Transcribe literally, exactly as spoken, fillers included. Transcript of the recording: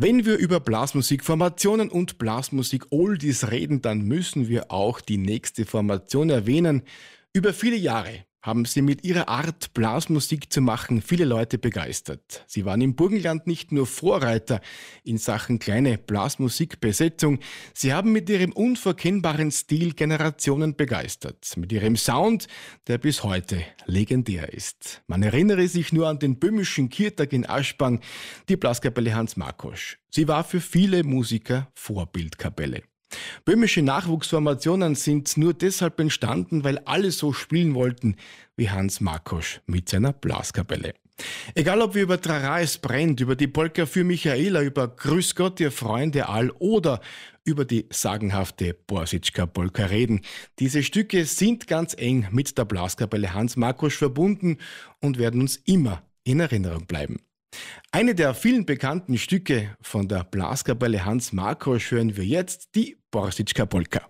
Wenn wir über Blasmusikformationen und Blasmusik-Oldies reden, dann müssen wir auch die nächste Formation erwähnen. Über viele Jahre haben sie mit ihrer Art, Blasmusik zu machen, viele Leute begeistert. Sie waren im Burgenland nicht nur Vorreiter in Sachen kleine Blasmusikbesetzung, sie haben mit ihrem unverkennbaren Stil Generationen begeistert. Mit ihrem Sound, der bis heute legendär ist. Man erinnere sich nur an den böhmischen Kirtag in Aschbang, die Blaskapelle Hans Markosch. Sie war für viele Musiker Vorbildkapelle. Böhmische Nachwuchsformationen sind nur deshalb entstanden, weil alle so spielen wollten wie Hans Markosch mit seiner Blaskapelle. Egal ob wir über Trara es brennt, über die Polka für Michaela, über Grüß Gott, ihr Freunde all oder über die sagenhafte Borsitschka Polka reden. Diese Stücke sind ganz eng mit der Blaskapelle Hans Markosch verbunden und werden uns immer in Erinnerung bleiben. Eine der vielen bekannten Stücke von der Blaskapelle Hans Markosch hören wir jetzt, die Borsitschka Polka.